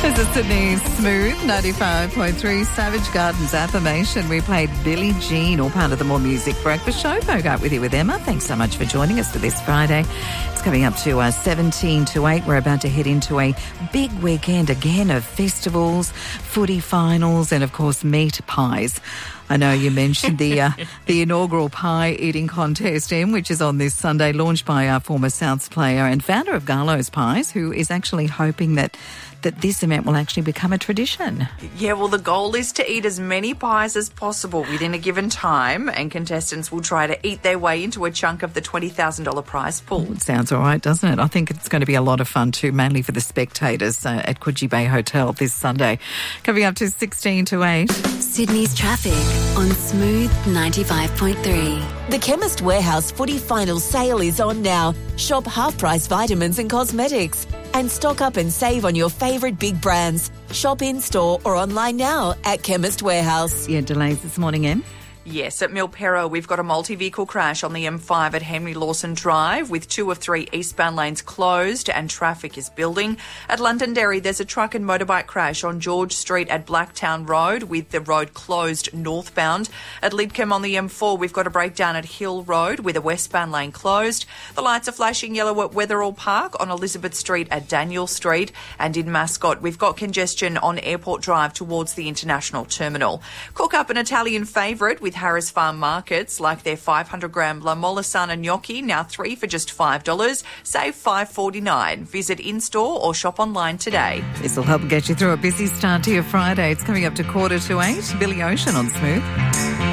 This is Sydney's Smooth 95.3 Savage Gardens Affirmation. We played Billie Jean, all part of the More Music Breakfast Show. Bogart with you with Emma. Thanks so much for joining us for this Friday. It's coming up to 17 to 8. We're about to head into a big weekend again of festivals, footy finals, and of course meat pies. I know you mentioned the inaugural pie eating contest, Em, which is on this Sunday, launched by our former Souths player and founder of Garlo's Pies, who is actually hoping that this event will actually become a tradition. Yeah, well, the goal is to eat as many pies as possible within a given time, and contestants will try to eat their way into a chunk of the $20,000 prize pool. It sounds all right, doesn't it? I think it's going to be a lot of fun too, mainly for the spectators at Coogee Bay Hotel this Sunday. Coming up to 16 to 8. Sydney's traffic on Smooth 95.3. The Chemist Warehouse Footy Final sale is on now. Shop half-price vitamins and cosmetics. And stock up and save on your favourite big brands. Shop in-store or online now at Chemist Warehouse. Yeah, delays this morning, Em? Yes, at Milperra, we've got a multi-vehicle crash on the M5 at Henry Lawson Drive with 2 of 3 eastbound lanes closed and traffic is building. At Londonderry, there's a truck and motorbike crash on George Street at Blacktown Road with the road closed northbound. At Lidcombe on the M4, we've got a breakdown at Hill Road with a westbound lane closed. The lights are flashing yellow at Wetherall Park on Elizabeth Street at Daniel Street. And in Mascot, we've got congestion on Airport Drive towards the International Terminal. Cook up an Italian favourite with Harris Farm Markets, like their 500-gram La Molisana gnocchi, now 3 for just $5. Save $5.49. Visit in-store or shop online today. This will help get you through a busy start to your Friday. It's coming up to 7:45. Billy Ocean on Smooth.